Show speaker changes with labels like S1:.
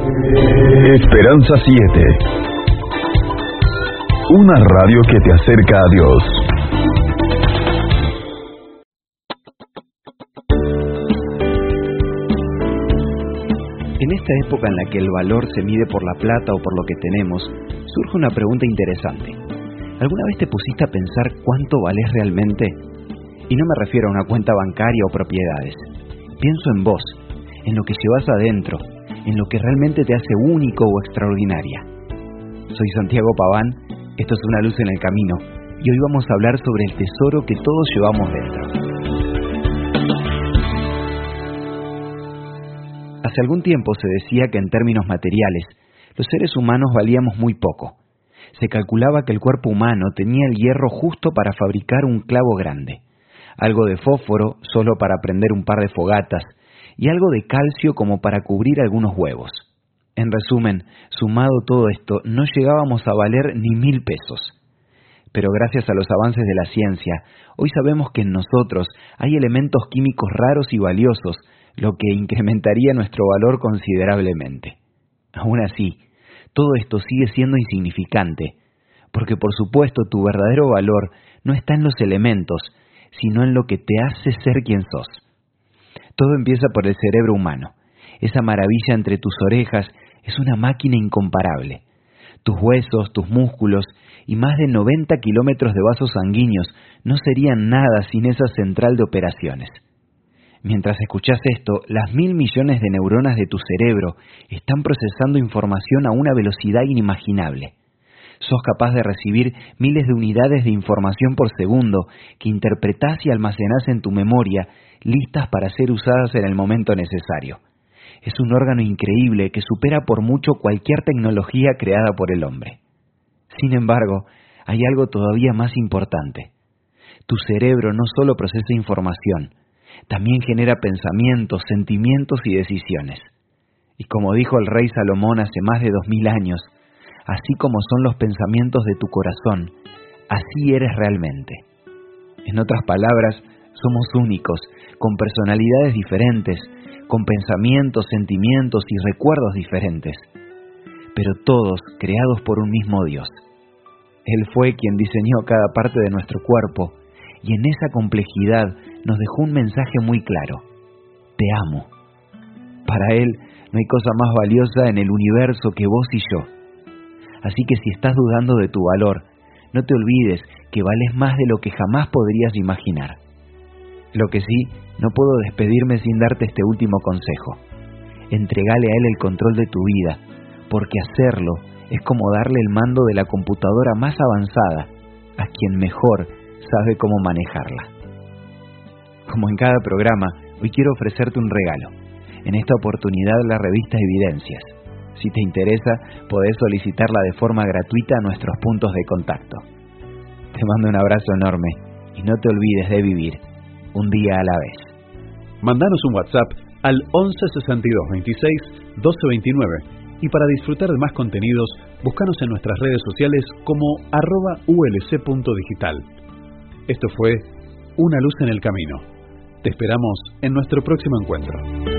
S1: Esperanza 7. Una radio que te acerca a Dios.
S2: En esta época en la que el valor se mide por la plata o por lo que tenemos, surge una pregunta interesante. ¿Alguna vez te pusiste a pensar cuánto valés realmente? Y no me refiero a una cuenta bancaria o propiedades. Pienso en vos, en lo que llevas adentro, en lo que realmente te hace único o extraordinaria. Soy Santiago Paván, esto es Una luz en el camino, y hoy vamos a hablar sobre el tesoro que todos llevamos dentro. Hace algún tiempo se decía que en términos materiales, los seres humanos valíamos muy poco. Se calculaba que el cuerpo humano tenía el hierro justo para fabricar un clavo grande, algo de fósforo solo para prender un par de fogatas, y algo de calcio como para cubrir algunos huevos. En resumen, sumado todo esto, no llegábamos a valer ni 1.000 pesos. Pero gracias a los avances de la ciencia, hoy sabemos que en nosotros hay elementos químicos raros y valiosos, lo que incrementaría nuestro valor considerablemente. Aún así, todo esto sigue siendo insignificante, porque por supuesto tu verdadero valor no está en los elementos, sino en lo que te hace ser quien sos. Todo empieza por el cerebro humano. Esa maravilla entre tus orejas es una máquina incomparable. Tus huesos, tus músculos y más de 90 kilómetros de vasos sanguíneos no serían nada sin esa central de operaciones. Mientras escuchás esto, las 1.000 millones de neuronas de tu cerebro están procesando información a una velocidad inimaginable. Sos capaz de recibir miles de unidades de información por segundo que interpretás y almacenás en tu memoria, listas para ser usadas en el momento necesario. Es un órgano increíble que supera por mucho cualquier tecnología creada por el hombre. Sin embargo, hay algo todavía más importante. Tu cerebro no solo procesa información, también genera pensamientos, sentimientos y decisiones. Y como dijo el rey Salomón hace más de 2000 años, así como son los pensamientos de tu corazón, así eres realmente. En otras palabras, somos únicos, con personalidades diferentes, con pensamientos, sentimientos y recuerdos diferentes, pero todos creados por un mismo Dios. Él fue quien diseñó cada parte de nuestro cuerpo, y en esa complejidad nos dejó un mensaje muy claro: te amo. Para Él no hay cosa más valiosa en el universo que vos y yo. Así que si estás dudando de tu valor, no te olvides que vales más de lo que jamás podrías imaginar. Lo que sí, no puedo despedirme sin darte este último consejo. Entregale a Él el control de tu vida, porque hacerlo es como darle el mando de la computadora más avanzada a quien mejor sabe cómo manejarla. Como en cada programa, hoy quiero ofrecerte un regalo. En esta oportunidad, la revista Evidencias. Si te interesa, podés solicitarla de forma gratuita a nuestros puntos de contacto. Te mando un abrazo enorme y no te olvides de vivir un día a la vez.
S3: Mandanos un WhatsApp al 11 62 26 12 29 y para disfrutar de más contenidos, búscanos en nuestras redes sociales como @ulc.digital. Esto fue Una luz en el camino. Te esperamos en nuestro próximo encuentro.